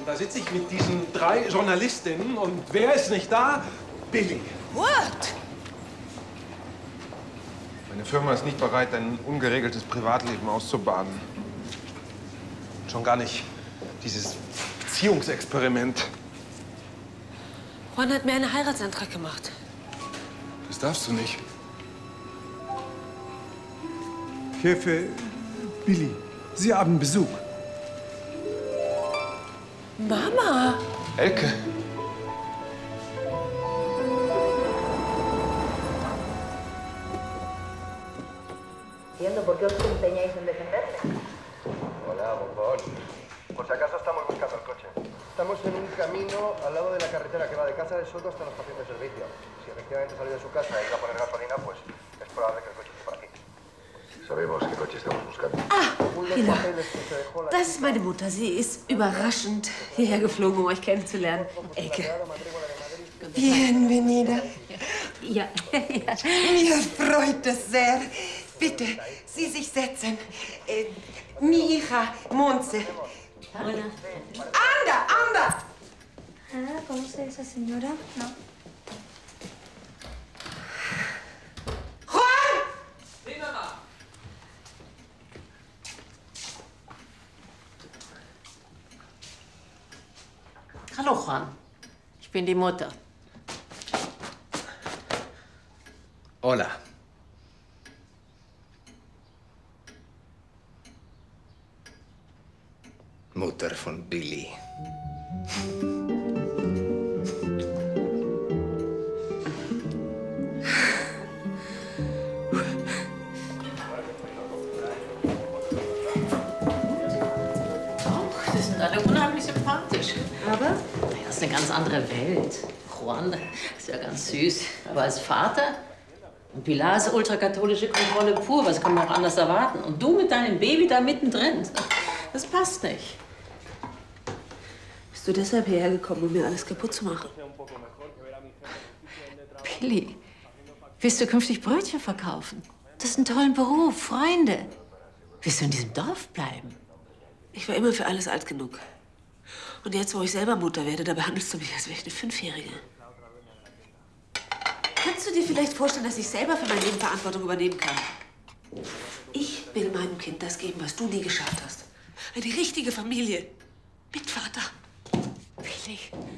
Und da sitze ich mit diesen 3 Journalistinnen und wer ist nicht da? Billy. What? Meine Firma ist nicht bereit, dein ungeregeltes Privatleben auszubaden. Schon gar nicht dieses Beziehungsexperiment. Juan hat mir einen Heiratsantrag gemacht. Das darfst du nicht. Chefe, Billy, Sie haben Besuch. Mama! Elke. Entiendo por qué os empeñáis en defenderme. Hola, bombón. Por si acaso estamos buscando el coche. Estamos en un camino al lado de la carretera que va de casa de Soto hasta la estación de servicio. Si efectivamente salió de su casa e iba a poner gasolina, pues es probable que el coche esté por aquí. Sabemos qué coche estamos buscando. Ah, Hila. Das ist meine Mutter. Sie ist überraschend hierher geflogen, um euch kennenzulernen. Elke. Bienvenida. Ja. Ja. Mir freut es sehr. Bitte, Sie sich setzen. Mi hija, Monse. Hola. Anda! ¿Conoce a esa señora? No. Juan! Sí, mamá. Hallo, Juan. Ich bin die Mutter. Hola. Mutter von Billy. Die sind alle unheimlich sympathisch. Aber? Das ist eine ganz andere Welt. Juan ist ja ganz süß. Aber als Vater? Und Pilar ist ultrakatholische Kontrolle pur. Was kann man auch anders erwarten? Und du mit deinem Baby da mittendrin. Das passt nicht. Bist du deshalb hierher gekommen, um mir alles kaputt zu machen? Billy, willst du künftig Brötchen verkaufen? Das ist ein toller Beruf, Freunde. Willst du in diesem Dorf bleiben? Ich war immer für alles alt genug. Und jetzt, wo ich selber Mutter werde, da behandelst du mich, als wäre ich eine Fünfjährige. Kannst du dir vielleicht vorstellen, dass ich selber für mein Leben Verantwortung übernehmen kann? Ich will meinem Kind das geben, was du nie geschafft hast. Eine richtige Familie. Mit Vater. Billy,